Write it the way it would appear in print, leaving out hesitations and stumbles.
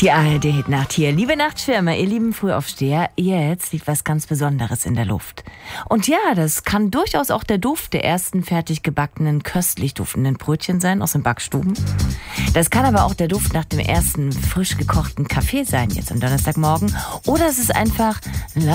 Die ARD-Hitnacht hier. Liebe Nachtschwärmer, ihr lieben Frühaufsteher, jetzt liegt was ganz Besonderes in der Luft. Und ja, das kann durchaus auch der Duft der ersten fertig gebackenen, köstlich duftenden Brötchen sein aus den Backstuben. Das kann aber auch der Duft nach dem ersten frisch gekochten Kaffee sein, jetzt am Donnerstagmorgen. Oder es ist einfach